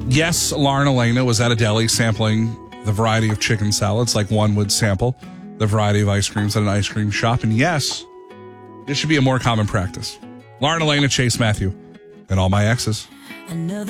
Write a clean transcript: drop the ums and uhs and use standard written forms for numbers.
Yes, Lauren Elena was at a deli sampling the variety of chicken salads like one would sample the variety of ice creams at an ice cream shop. And yes, this should be a more common practice. Lauren Elena, Chase Matthew, and all my exes.